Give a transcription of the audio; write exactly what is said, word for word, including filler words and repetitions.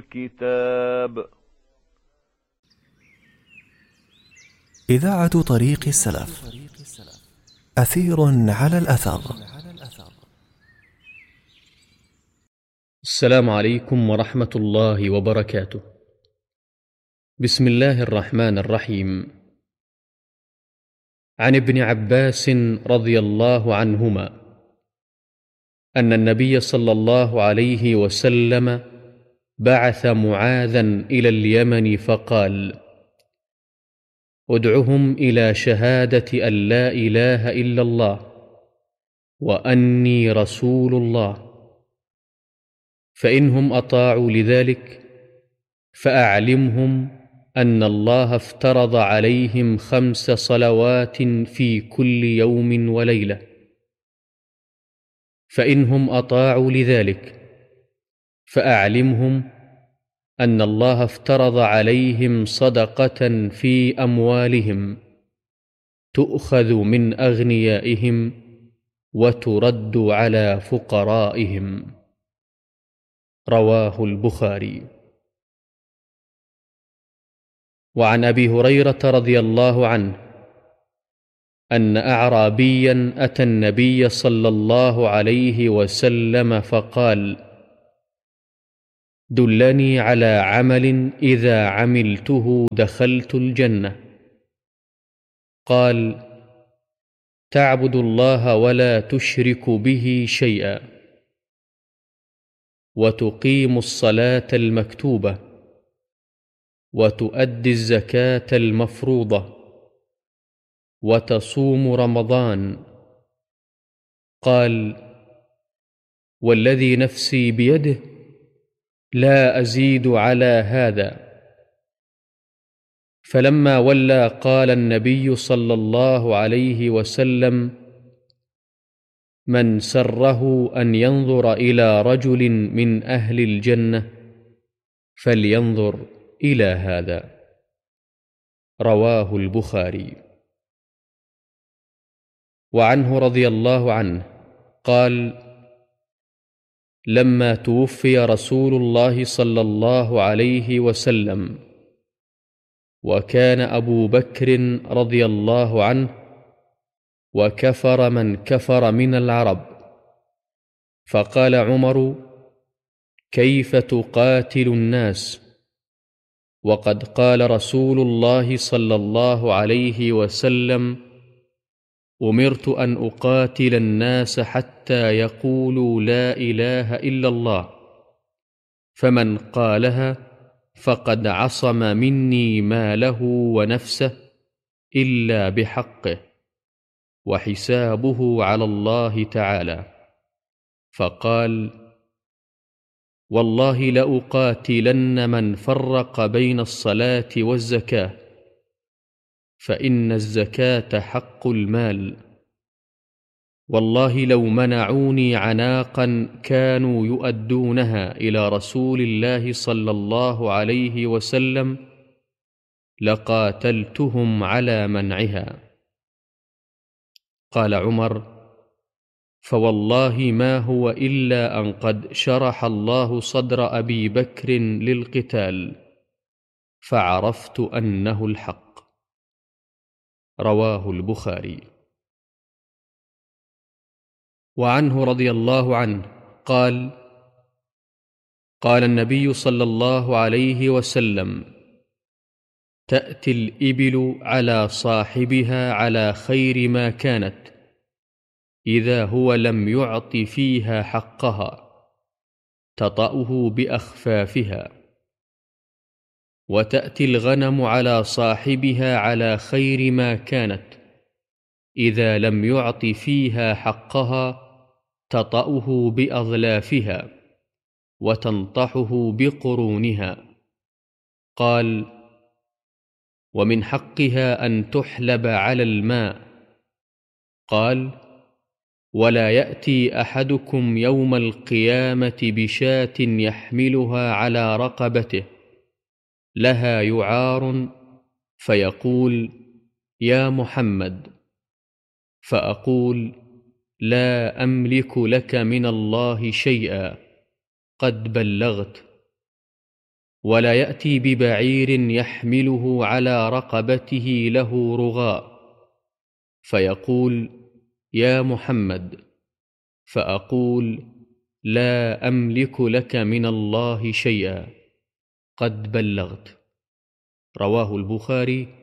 الكتاب. إذاعة طريق السلف، أثير على الأثر. السلام عليكم ورحمة الله وبركاته. بسم الله الرحمن الرحيم. عن ابن عباس رضي الله عنهما أن النبي صلى الله عليه وسلم بعث معاذا إلى اليمن فقال: ادعهم إلى شهادة أن لا إله إلا الله وأني رسول الله، فإنهم أطاعوا لذلك فأعلمهم أن الله افترض عليهم خمس صلوات في كل يوم وليلة، فإنهم أطاعوا لذلك فأعلمهم أن الله افترض عليهم صدقة في أموالهم تؤخذ من أغنيائهم وترد على فقرائهم. رواه البخاري. وعن أبي هريرة رضي الله عنه أن أعرابيا أتى النبي صلى الله عليه وسلم فقال: دلني على عمل إذا عملته دخلت الجنة. قال: تعبد الله ولا تشرك به شيئا، وتقيم الصلاة المكتوبة، وتؤدي الزكاة المفروضة، وتصوم رمضان. قال: والذي نفسي بيده لا أزيد على هذا. فلما ولى قال النبي صلى الله عليه وسلم: من سره أن ينظر إلى رجل من أهل الجنة فلينظر إلى هذا. رواه البخاري. وعنه رضي الله عنه قال: لما توفي رسول الله صلى الله عليه وسلم وكان أبو بكر رضي الله عنه وكفر من كفر من العرب، فقال عمر: كيف تقاتل الناس وقد قال رسول الله صلى الله عليه وسلم: أمرت أن أقاتل الناس حتى يقولوا لا إله إلا الله، فمن قالها فقد عصم مني ماله ونفسه إلا بحقه، وحسابه على الله تعالى. فقال: والله لأقاتلن من فرق بين الصلاة والزكاة، فإن الزكاة حق المال. والله لو منعوني عناقا كانوا يؤدونها إلى رسول الله صلى الله عليه وسلم لقاتلتهم على منعها. قال عمر: فوالله ما هو إلا أن قد شرح الله صدر أبي بكر للقتال، فعرفت أنه الحق. رواه البخاري. وعنه رضي الله عنه قال: قال النبي صلى الله عليه وسلم: تأتي الإبل على صاحبها على خير ما كانت إذا هو لم يعط فيها حقها تطأه بأخفافها، وتأتي الغنم على صاحبها على خير ما كانت إذا لم يعط فيها حقها تطأه بأظلافها وتنطحه بقرونها. قال: ومن حقها أن تحلب على الماء. قال: ولا يأتي أحدكم يوم القيامة بشاة يحملها على رقبته لها يعار فيقول: يا محمد، فأقول: لا أملك لك من الله شيئا، قد بلغت. ولا يأتي ببعير يحمله على رقبته له رغاء فيقول: يا محمد، فأقول: لا أملك لك من الله شيئا، قد بلغت. رواه البخاري